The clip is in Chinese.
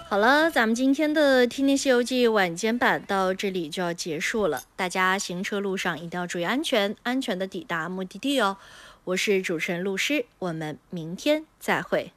好了，咱们今天的《听听西游记》晚间版到这里就要结束了，大家行车路上一定要注意安全，安全的抵达目的地哦。我是主持人陆诗，我们明天再会。